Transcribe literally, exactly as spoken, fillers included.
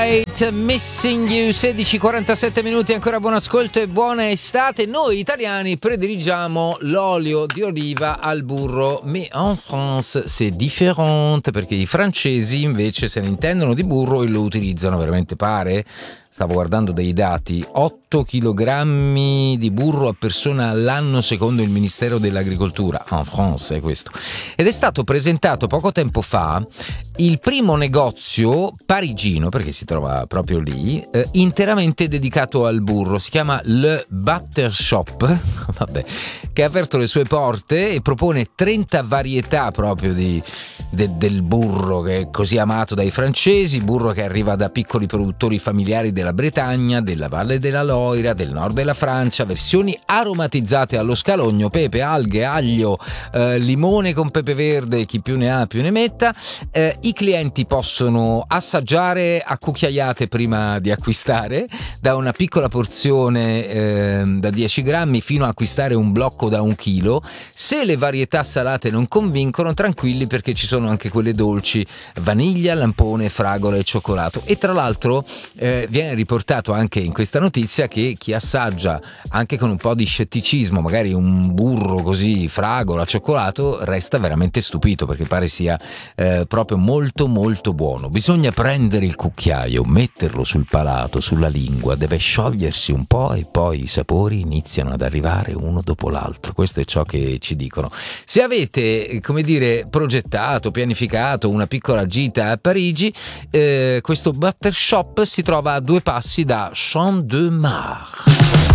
Missing You, sedici e quarantasette minuti, ancora buon ascolto e buona estate. Noi italiani prediligiamo l'olio di oliva al burro, mais en France c'est différent, perché i francesi invece se ne intendono di burro e lo utilizzano, veramente pare, stavo guardando dei dati, otto chilogrammi di burro a persona all'anno secondo il Ministero dell'Agricoltura, en France è questo. Ed è stato presentato poco tempo fa il primo negozio parigino, perché si trova proprio lì, eh, interamente dedicato al burro. Si chiama Le Butter Shop, vabbè, che ha aperto le sue porte e propone trenta varietà proprio di, de, del burro che è così amato dai francesi, burro che arriva da piccoli produttori familiari della Bretagna, della Valle della Loira, del nord della Francia, versioni aromatizzate allo scalogno, pepe, alghe, aglio, eh, limone con pepe verde, chi più ne ha più ne metta. Eh, I clienti possono assaggiare a cucchiaiate prima di acquistare, da una piccola porzione eh, da dieci grammi fino a acquistare un blocco da un chilo. Se le varietà salate non convincono, tranquilli, perché ci sono anche quelle dolci, vaniglia, lampone, fragola e cioccolato. E tra l'altro eh, viene riportato anche in questa notizia che chi assaggia anche con un po' di scetticismo magari un burro così, fragola, cioccolato, resta veramente stupito, perché pare sia eh, proprio molto molto buono. Bisogna prendere il cucchiaio, metterlo sul palato, sulla lingua, deve sciogliersi un po' e poi i sapori iniziano ad arrivare uno dopo l'altro. Questo è ciò che ci dicono. Se avete, come dire, progettato, pianificato una piccola gita a Parigi, eh, questo Butter Shop si trova a due passi da Champ de Mars.